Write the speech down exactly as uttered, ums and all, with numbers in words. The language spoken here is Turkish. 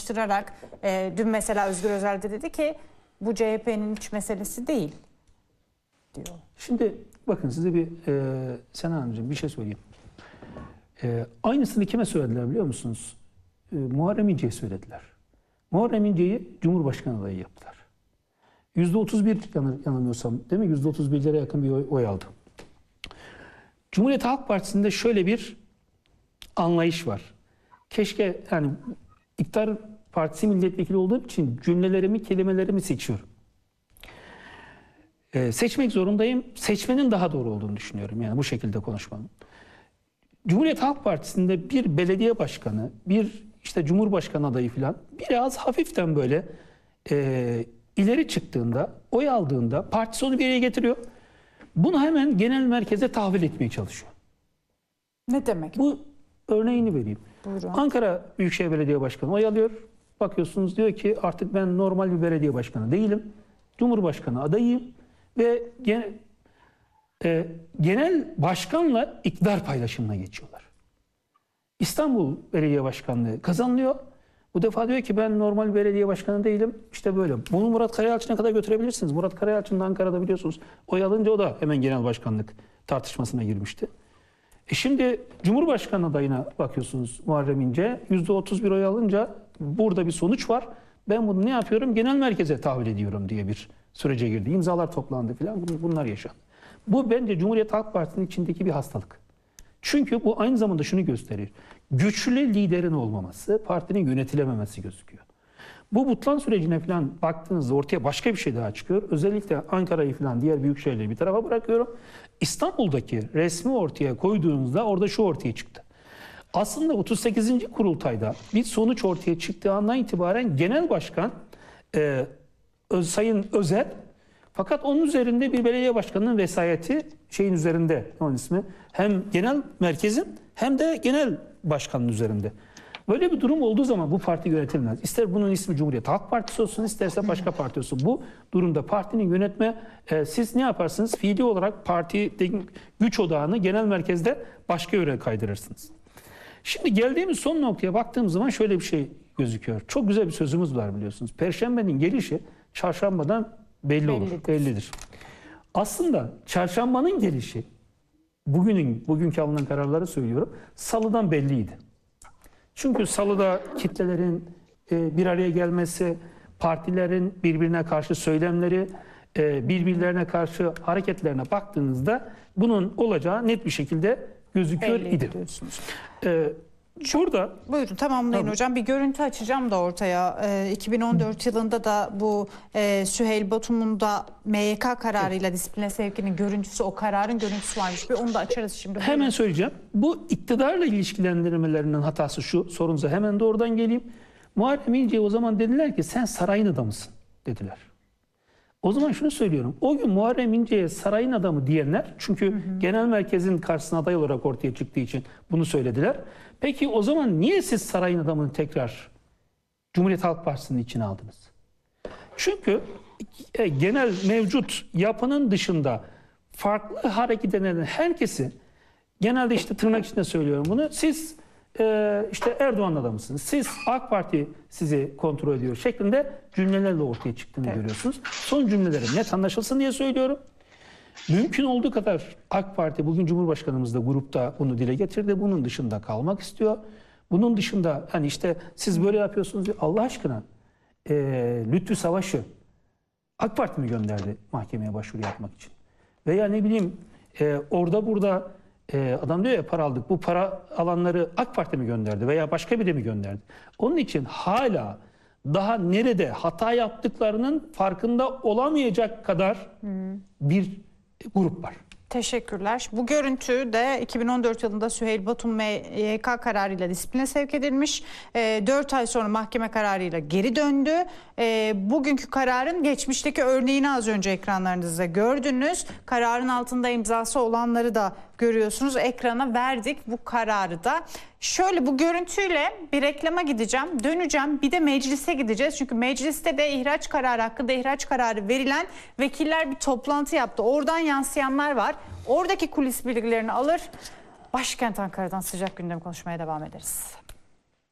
ayrıştırarak e, dün mesela Özgür Özel de dedi ki bu C H P'nin iç meselesi değil diyor. Şimdi bakın size bir e, Sena Hanımcığım bir şey söyleyeyim. E, aynısını kime söylediler biliyor musunuz? E, Muharrem İnce'ye söylediler. Muharrem İnce'yi Cumhurbaşkanı adayı yaptılar. yüzde otuz bir yanılmıyorsam değil mi? yüzde otuz birlere yakın bir oy, oy aldı. Cumhuriyet Halk Partisi'nde şöyle bir anlayış var. Keşke yani iktidar partisi milletvekili olduğum için cümlelerimi, kelimelerimi seçiyorum. Ee, seçmek zorundayım. Seçmenin daha doğru olduğunu düşünüyorum. Yani bu şekilde konuşmam. Cumhuriyet Halk Partisi'nde bir belediye başkanı, bir işte Cumhurbaşkanı adayı falan biraz hafiften böyle e, ileri çıktığında, oy aldığında partisi onu bir yere getiriyor. Bunu hemen genel merkeze tahvil etmeye çalışıyor. Ne demek? Bu örneğini vereyim. Buyurun. Ankara Büyükşehir Belediye Başkanı oy alıyor. Bakıyorsunuz diyor ki artık ben normal bir belediye başkanı değilim. Cumhurbaşkanı adayıyım ve genel, e, genel başkanla iktidar paylaşımına geçiyorlar. İstanbul Belediye Başkanlığı kazanılıyor. Bu defa diyor ki ben normal belediye başkanı değilim. İşte böyle. Bunu Murat Karayalçın'a kadar götürebilirsiniz. Murat Karayalçın da Ankara'da biliyorsunuz oy alınca o da hemen genel başkanlık tartışmasına girmişti. E şimdi Cumhurbaşkanı adayına bakıyorsunuz Muharrem İnce. yüzde otuz bir oy alınca burada bir sonuç var. Ben bunu ne yapıyorum? Genel merkeze tahvil ediyorum diye bir sürece girdi. İmzalar toplandı falan. Bunlar yaşandı. Bu bence Cumhuriyet Halk Partisi'nin içindeki bir hastalık. Çünkü bu aynı zamanda şunu gösterir. Güçlü liderin olmaması, partinin yönetilememesi gözüküyor. Bu butlan sürecine falan baktığınızda ortaya başka bir şey daha çıkıyor. Özellikle Ankara'yı falan diğer büyük şehirleri bir tarafa bırakıyorum. İstanbul'daki resmi ortaya koyduğunuzda orada şu ortaya çıktı. Aslında otuz sekizinci kurultayda bir sonuç ortaya çıktığı andan itibaren genel başkan e, Öz, Sayın Özel, fakat onun üzerinde bir belediye başkanının vesayeti şeyin üzerinde, onun ismi hem genel merkezin hem de genel başkanın üzerinde. Böyle bir durum olduğu zaman bu parti yönetilmez. İster bunun ismi Cumhuriyet Halk Partisi olsun, isterse başka parti olsun. Bu durumda partinin yönetme, e, siz ne yaparsınız? Fiili olarak parti güç odağını genel merkezde başka yöre kaydırırsınız. Şimdi geldiğimiz son noktaya baktığımız zaman şöyle bir şey gözüküyor. Çok güzel bir sözümüz var biliyorsunuz. Perşembenin gelişi çarşambadan belli olur, bellidir. bellidir. Aslında çarşambanın gelişi, bugünün bugünkü alınan kararları söylüyorum, salıdan belliydi. Çünkü salıda kitlelerin e, bir araya gelmesi, partilerin birbirine karşı söylemleri, e, birbirlerine karşı hareketlerine baktığınızda bunun olacağı net bir şekilde gözüküyor Belli idi. Ee, Şurada buyurun tamamlayın tabii. Hocam. Bir görüntü açacağım da ortaya. Ee, iki bin on dört Hı. yılında da bu e, Süheyl Batum'un da M Y K kararıyla evet. disipline sevkinin görüntüsü, o kararın görüntüsü varmış. Bir onu da açarız şimdi. Buyurun. Hemen söyleyeceğim. Bu iktidarla ilişkilendirmelerinin hatası şu. Sorunuza hemen de oradan geleyim. Muharrem İnce'ye o zaman dediler ki sen sarayın adamısın dediler. O zaman şunu söylüyorum. O gün Muharrem İnce'ye sarayın adamı diyenler, çünkü hı hı. genel merkezin karşısına aday olarak ortaya çıktığı için bunu söylediler. Peki o zaman niye siz sarayın adamını tekrar Cumhuriyet Halk Partisi'nin içine aldınız? Çünkü e, genel mevcut yapının dışında farklı hareket eden herkesi, genelde işte tırnak içinde söylüyorum bunu, siz e, işte Erdoğan adamısınız, siz AK Parti sizi kontrol ediyor şeklinde cümlelerle ortaya çıktığını evet. görüyorsunuz. Son cümlelerim net anlaşılsın diye söylüyorum. Mümkün olduğu kadar AK Parti, bugün Cumhurbaşkanımız da grupta bunu dile getirdi. Bunun dışında kalmak istiyor. Bunun dışında hani işte siz böyle yapıyorsunuz diye, Allah aşkına e, Lütfü Savaş'ı AK Parti mi gönderdi mahkemeye başvuru yapmak için? Veya ne bileyim e, orada burada e, adam diyor ya para aldık. Bu para alanları AK Parti mi gönderdi veya başka biri mi gönderdi? Onun için hala daha nerede hata yaptıklarının farkında olamayacak kadar hmm. bir grup var. Teşekkürler. Bu görüntü de iki bin on dört yılında Süheyl Batum M Y K kararıyla disipline sevk edilmiş. E, dört ay sonra mahkeme kararıyla geri döndü. E, bugünkü kararın geçmişteki örneğini az önce ekranlarınızda gördünüz. Kararın altında imzası olanları da görüyorsunuz. Ekrana verdik bu kararı da. Şöyle bu görüntüyle bir reklama gideceğim, döneceğim. Bir de meclise gideceğiz. Çünkü mecliste de ihraç kararı hakkında ihraç kararı verilen vekiller bir toplantı yaptı. Oradan yansıyanlar var. Oradaki kulis bilgilerini alır. Başkent Ankara'dan sıcak gündem konuşmaya devam ederiz.